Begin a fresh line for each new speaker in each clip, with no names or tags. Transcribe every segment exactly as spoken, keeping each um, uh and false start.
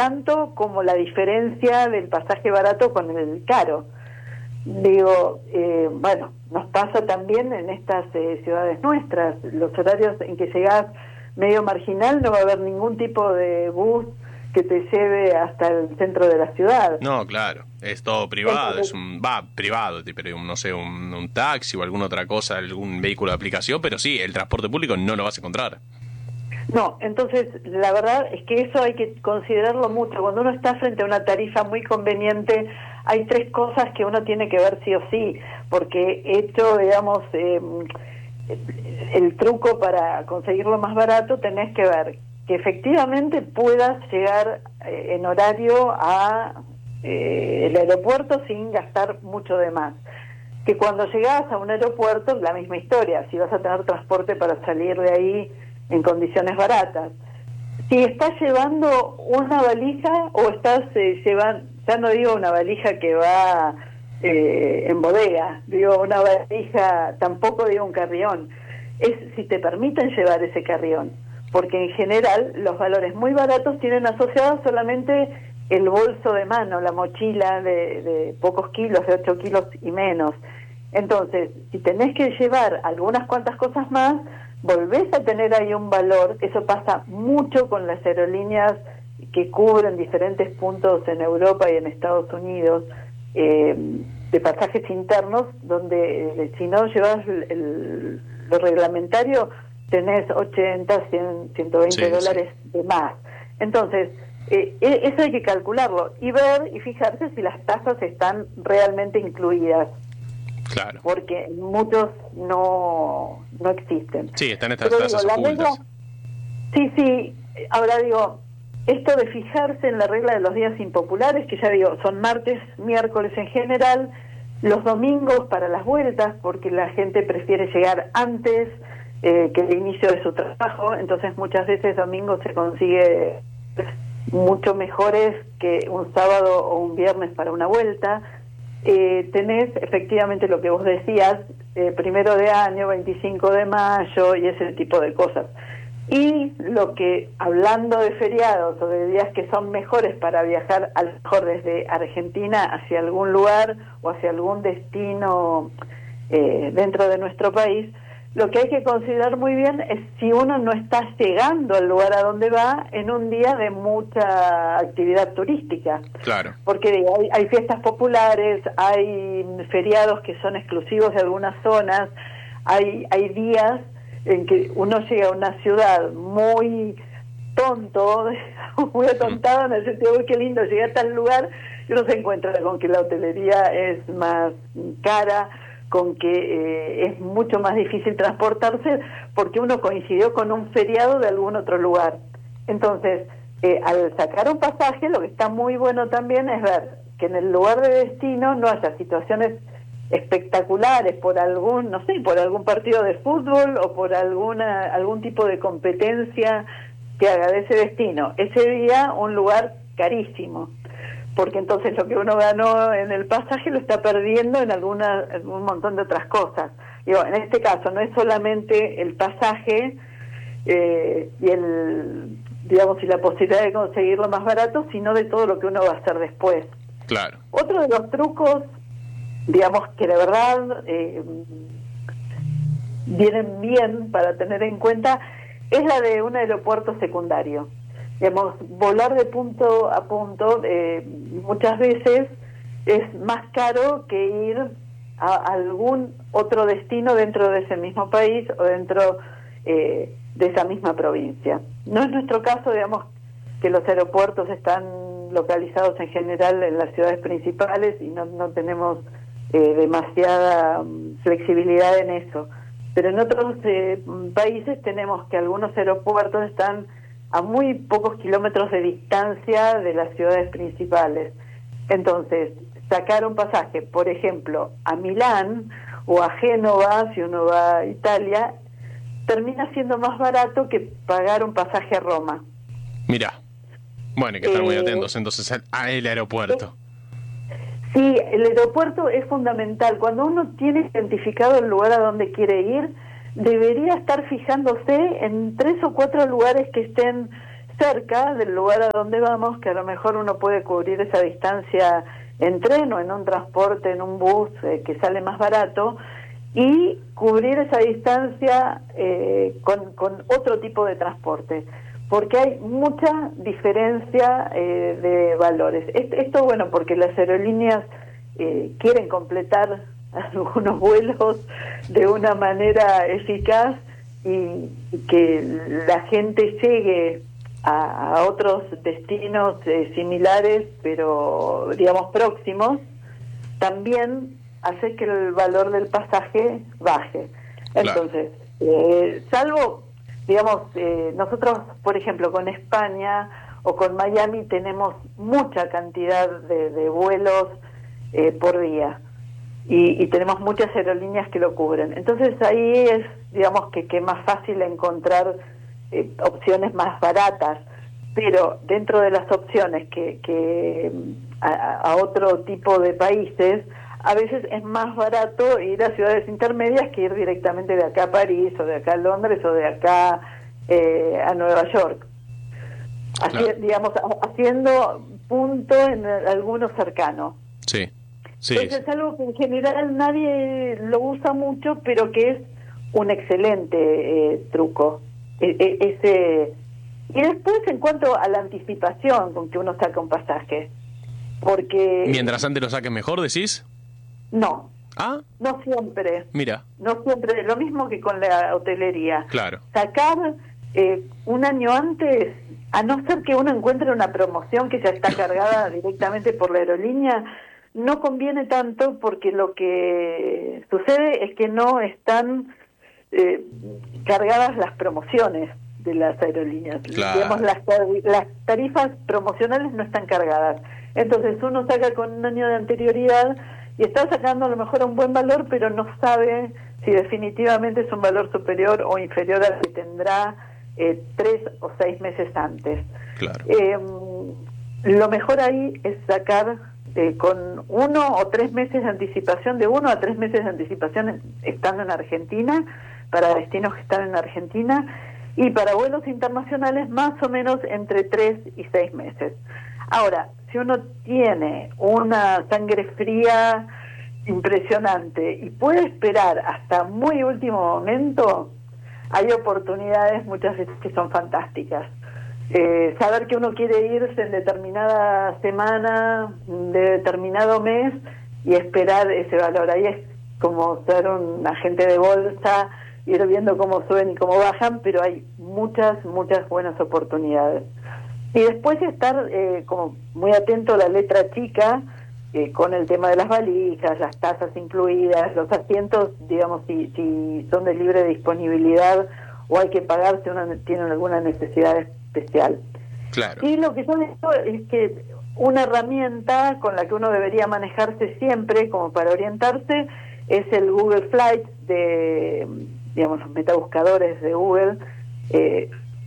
tanto como la diferencia del pasaje barato con el caro. Digo, eh, bueno, nos pasa también en estas eh, ciudades nuestras, los horarios en que llegás medio marginal, no va a haber ningún tipo de bus que te lleve hasta el centro de la ciudad.
No, claro, es todo privado,
Entonces,
es un, va, privado, pero no sé, un, un taxi o alguna otra cosa, algún vehículo de aplicación, pero sí, el transporte público no lo vas a encontrar.
no, entonces la verdad es que eso hay que considerarlo mucho. Cuando uno está frente a una tarifa muy conveniente, hay tres cosas que uno tiene que ver sí o sí, porque hecho, digamos, eh, el truco para conseguirlo más barato, tenés que ver que efectivamente puedas llegar eh, en horario a eh, el aeropuerto sin gastar mucho de más. Que cuando llegás a un aeropuerto, la misma historia, si vas a tener transporte para salir de ahí en condiciones baratas. Si estás llevando una valija o estás eh, llevando, ya no digo una valija que va eh, en bodega, digo una valija, tampoco digo un carrión, es si te permiten llevar ese carrión, porque en general los valores muy baratos tienen asociados solamente el bolso de mano, la mochila de, de pocos kilos, de ocho kilos y menos. Entonces, si tenés que llevar algunas cuantas cosas más, volvés a tener ahí un valor. Eso pasa mucho con las aerolíneas que cubren diferentes puntos en Europa y en Estados Unidos, eh, de pasajes internos, donde eh, si no llevas el, el, lo reglamentario, tenés ochenta, cien, ciento veinte
Sí,
dólares
sí.
de más. Entonces, eh, eso hay que calcularlo y ver y fijarse si las tasas están realmente incluidas.
Claro.
Porque muchos no no existen.
Sí, están estas
Pero
tasas
digo, la regla,
ocultas.
sí, sí, ahora digo, esto de fijarse en la regla de los días impopulares, que ya digo, son martes, miércoles en general, los domingos para las vueltas, porque la gente prefiere llegar antes eh, que el inicio de su trabajo, entonces muchas veces domingo se consigue mucho mejores que un sábado o un viernes para una vuelta. Eh, tenés efectivamente lo que vos decías, eh, primero de año, veinticinco de mayo y ese tipo de cosas. Y lo que, hablando de feriados o de días que son mejores para viajar a lo mejor desde Argentina hacia algún lugar o hacia algún destino eh, dentro de nuestro país, lo que hay que considerar muy bien es si uno no está llegando al lugar a donde va en un día de mucha actividad turística.
Claro.
Porque digo, hay, hay fiestas populares, hay feriados que son exclusivos de algunas zonas, hay, hay días en que uno llega a una ciudad muy tonto, muy atontado en el sentido de qué lindo, llegué a tal lugar y uno se encuentra con que la hotelería es más cara, con que eh, es mucho más difícil transportarse porque uno coincidió con un feriado de algún otro lugar. Entonces, eh, al sacar un pasaje, lo que está muy bueno también es ver que en el lugar de destino no haya situaciones espectaculares por algún, no sé, por algún partido de fútbol o por alguna algún tipo de competencia que haga de ese destino ese día un lugar carísimo, porque entonces lo que uno ganó en el pasaje lo está perdiendo en alguna en un montón de otras cosas. Digo, en este caso no es solamente el pasaje eh, y el, digamos, y la posibilidad de conseguirlo más barato, sino de todo lo que uno va a hacer después.
Claro.
Otro de los trucos, digamos, que de verdad eh, vienen bien para tener en cuenta, es la de un aeropuerto secundario. Digamos, volar de punto a punto eh, muchas veces es más caro que ir a algún otro destino dentro de ese mismo país o dentro eh, de esa misma provincia. No es nuestro caso, digamos, que los aeropuertos están localizados en general en las ciudades principales y no, no tenemos eh, demasiada um, flexibilidad en eso. Pero en otros eh, países tenemos que algunos aeropuertos están a muy pocos kilómetros de distancia de las ciudades principales. Entonces, sacar un pasaje, por ejemplo, a Milán o a Génova, si uno va a Italia, termina siendo más barato que pagar un pasaje a Roma.
Mirá. Bueno, hay que estar
Eh,
muy atentos entonces al, al aeropuerto.
Sí, el aeropuerto es fundamental. Cuando uno tiene identificado el lugar a donde quiere ir, debería estar fijándose en tres o cuatro lugares que estén cerca del lugar a donde vamos, que a lo mejor uno puede cubrir esa distancia en tren o en un transporte, en un bus eh, que sale más barato, y cubrir esa distancia eh, con, con otro tipo de transporte, porque hay mucha diferencia eh, de valores. Esto, bueno, porque las aerolíneas eh, quieren completar algunos vuelos de una manera eficaz y, y que la gente llegue a, a otros destinos eh, similares, pero digamos próximos, también hace que el valor del pasaje baje. Entonces, claro. eh, salvo, digamos, eh, nosotros, por ejemplo, con España o con Miami tenemos mucha cantidad de, de vuelos eh, por día y, y tenemos muchas aerolíneas que lo cubren. Entonces ahí es, digamos, que, que más fácil encontrar eh, opciones más baratas, pero dentro de las opciones que, que a, a otro tipo de países, a veces es más barato ir a ciudades intermedias que ir directamente de acá a París, o de acá a Londres, o de acá eh, a Nueva York. Así, claro. digamos, haciendo punto en alguno cercano.
Sí, sí.
Entonces es algo que en general nadie lo usa mucho, pero que es un excelente eh, truco. E- e- ese Y después, en cuanto a la anticipación con que uno saca un pasaje, porque...
Mientras antes lo saques mejor, ¿decís?
No.
¿Ah?
No siempre.
Mira.
No siempre. Lo mismo que con la hotelería.
Claro.
Sacar eh, un año antes, a no ser que uno encuentre una promoción que ya está cargada directamente por la aerolínea, no conviene tanto, porque lo que sucede es que no están eh, cargadas las promociones de las aerolíneas.
Claro.
Digamos, las, las tarifas promocionales no están cargadas. Entonces uno saca con un año de anterioridad y está sacando a lo mejor un buen valor, pero no sabe si definitivamente es un valor superior o inferior al que tendrá eh, tres o seis meses antes.
Claro.
Eh, lo mejor ahí es sacar eh, con uno o tres meses de anticipación, de uno a tres meses de anticipación en, estando en Argentina, para destinos que están en Argentina, y para vuelos internacionales más o menos entre tres y seis meses. Ahora, si uno tiene una sangre fría impresionante y puede esperar hasta muy último momento, hay oportunidades muchas veces que son fantásticas. Eh, saber que uno quiere irse en determinada semana, de determinado mes, y esperar ese valor. Ahí es como ser un agente de bolsa, ir viendo cómo suben y cómo bajan, pero hay muchas, muchas buenas oportunidades. Y después estar eh, como muy atento a la letra chica, eh, con el tema de las valijas, las tasas incluidas, los asientos, digamos, si, si son de libre disponibilidad o hay que pagar si uno tiene alguna necesidad especial.
Claro.
Y lo que yo digo es que una herramienta con la que uno debería manejarse siempre, como para orientarse, es el Google Flights, de, digamos, los metabuscadores de Google, eh,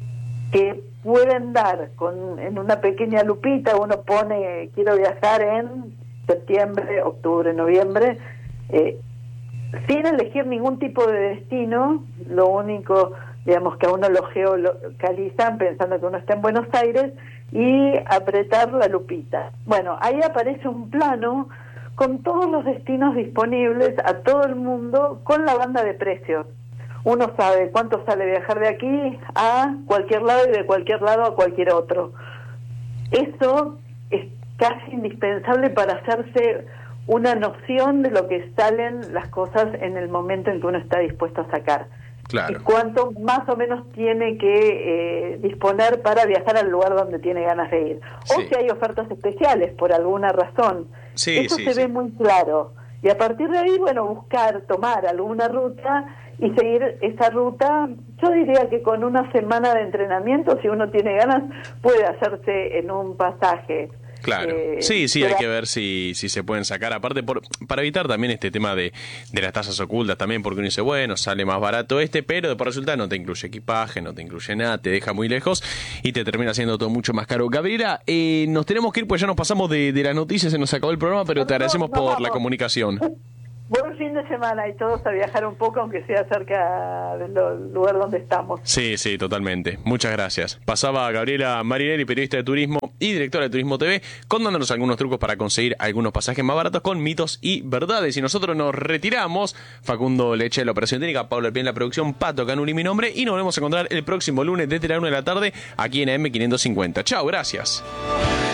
que pueden dar con en una pequeña lupita, uno pone quiero viajar en septiembre, octubre, noviembre, eh, sin elegir ningún tipo de destino. Lo único, digamos, que a uno lo geolocalizan pensando que uno está en Buenos Aires, y apretar la lupita. Bueno, ahí aparece un plano con todos los destinos disponibles a todo el mundo, con la banda de precios. Uno sabe cuánto sale viajar de aquí a cualquier lado y de cualquier lado a cualquier otro. Eso es casi indispensable para hacerse una noción de lo que salen las cosas en el momento en que uno está dispuesto a sacar.
Claro.
Y cuánto más o menos tiene que eh, disponer para viajar al lugar donde tiene ganas de ir. O
Sí.
si hay ofertas especiales por alguna razón.
Sí,
Eso
sí,
se
sí.
ve muy claro. Y a partir de ahí, bueno, buscar, tomar alguna ruta y seguir esa ruta. Yo diría que con una semana de entrenamiento, si uno tiene ganas, puede hacerse en un pasaje.
Claro.
Eh,
Sí, sí, hay
pero-
que ver si, si se pueden sacar. Aparte, por, para evitar también este tema de, de las tasas ocultas también, porque uno dice, bueno, sale más barato este, pero después resulta no te incluye equipaje, no te incluye nada, te deja muy lejos y te termina siendo todo mucho más caro. Gabriela, eh, nos tenemos que ir, pues ya nos pasamos de, de las noticias, se nos acabó el programa, pero te
No,
agradecemos
no,
por
vamos.
la comunicación.
Buen fin de semana y todos a viajar un poco, aunque sea cerca del lugar donde estamos.
Sí, sí, totalmente. Muchas gracias. Pasaba Gabriela Marinelli, periodista de turismo y directora de Turismo T V, contándonos algunos trucos para conseguir algunos pasajes más baratos con mitos y verdades. Y nosotros nos retiramos. Facundo Leche de la operación técnica, Pablo Alpien en la producción, Pato Canuli mi nombre, y nos volvemos a encontrar el próximo lunes desde la una de la tarde aquí en A M quinientos cincuenta. Chao, gracias.